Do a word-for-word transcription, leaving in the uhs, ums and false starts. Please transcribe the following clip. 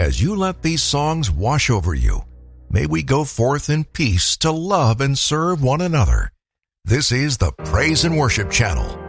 As you let these songs wash over you, may we go forth in peace to love and serve one another. This is the Praise and Worship Channel.